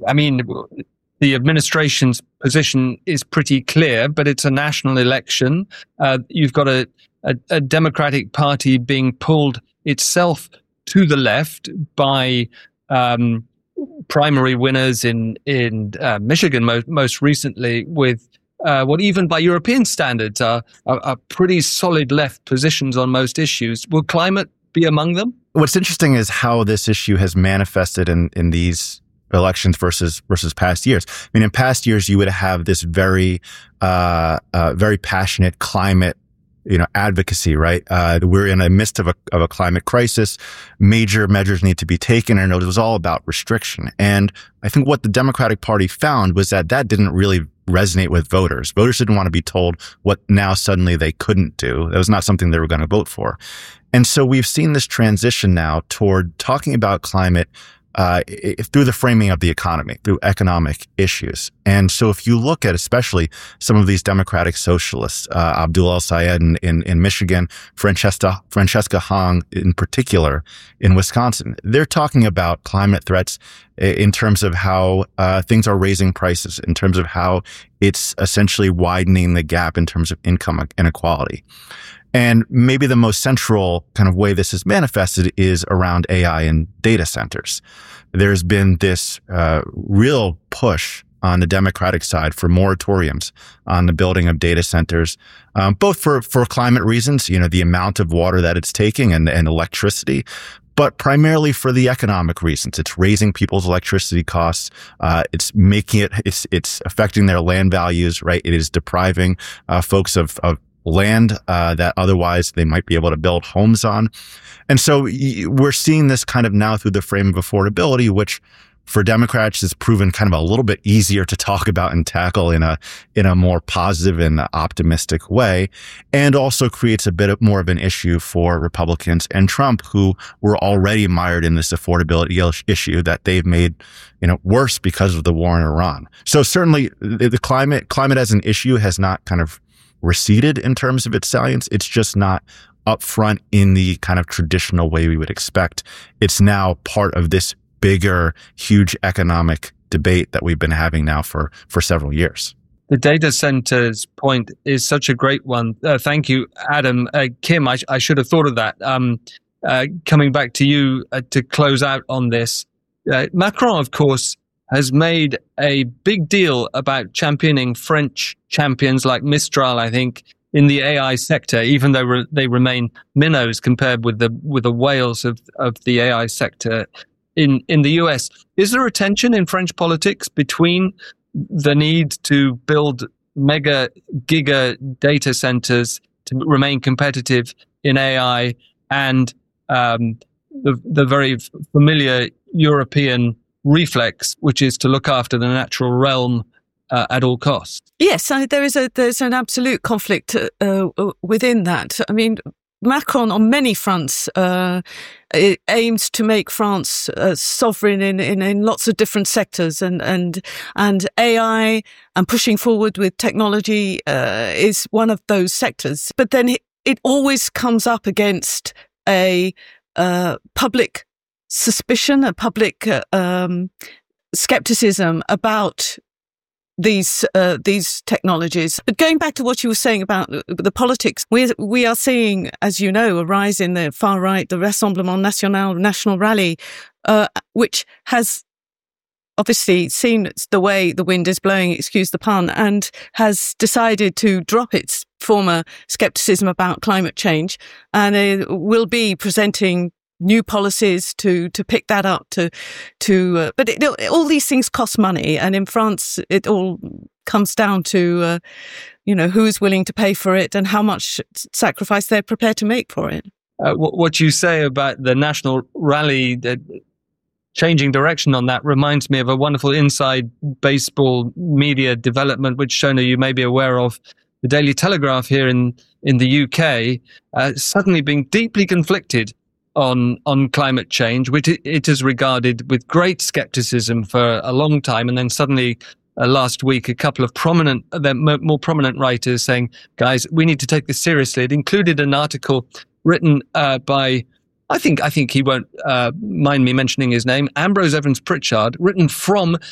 I mean, the administration's position is pretty clear, but it's a national election. You've got a Democratic Party being pulled itself to the left by primary winners in Michigan most recently, with what even by European standards are pretty solid left positions on most issues. Will climate be among them? What's interesting is how this issue has manifested in these elections versus past years. I mean, in past years, you would have this very passionate climate, advocacy, right? We're in the midst of a climate crisis. Major measures need to be taken, and it was all about restriction. And I think what the Democratic Party found was that didn't really resonate with voters. Voters didn't want to be told what now suddenly they couldn't do. That was not something they were going to vote for. And so we've seen this transition now toward talking about climate through the framing of the economy, through economic issues. And so if you look at especially some of these democratic socialists, Abdul El-Sayed in Michigan, Francesca Hong in particular in Wisconsin, they're talking about climate threats in terms of how things are raising prices, in terms of how it's essentially widening the gap in terms of income inequality. And maybe the most central kind of way this is manifested is around AI and data centers. There's been this real push on the Democratic side for moratoriums on the building of data centers, both for climate reasons, the amount of water that it's taking and electricity, but primarily for the economic reasons. It's raising people's electricity costs. It's affecting their land values, right? It is depriving folks of land that otherwise they might be able to build homes on. And so we're seeing this kind of now through the frame of affordability, which for Democrats has proven kind of a little bit easier to talk about and tackle in a more positive and optimistic way, and also creates a bit more of an issue for Republicans and Trump, who were already mired in this affordability issue that they've made worse because of the war in Iran. So certainly the climate as an issue has not kind of receded in terms of its salience. It's just not upfront in the kind of traditional way we would expect. It's now part of this bigger, huge economic debate that we've been having now for several years. The data centers point is such a great one. Thank you, Adam. Kim, I should have thought of that. Coming back to you to close out on this, Macron, of course, has made a big deal about championing French champions like Mistral, I think, in the AI sector, even though they remain minnows compared with the whales of the AI sector in the US. Is there a tension in French politics between the need to build giga data centers to remain competitive in AI and the very familiar European reflex, which is to look after the natural realm at all costs? Yes, there's an absolute conflict within that. I mean, Macron on many fronts aims to make France sovereign in lots of different sectors, and AI and pushing forward with technology is one of those sectors. But then it always comes up against a public suspicion, a public skepticism about these technologies. But going back to what you were saying about the politics, we are seeing, as you know, a rise in the far right, the Rassemblement National, National Rally, which has obviously seen the way the wind is blowing, excuse the pun, and has decided to drop its former skepticism about climate change, and it will be presenting new policies to pick that up but all these things cost money, and in France it all comes down to who's willing to pay for it and how much sacrifice they're prepared to make for it. What you say about the National Rally, the changing direction on that, reminds me of a wonderful inside baseball media development, which Shona, you may be aware of. The Daily Telegraph here in the UK suddenly being deeply conflicted on climate change, which it has regarded with great skepticism for a long time. And then suddenly last week, a couple of more prominent writers saying, guys, we need to take this seriously. It included an article written by, I think he won't mind me mentioning his name, Ambrose Evans Pritchard, written from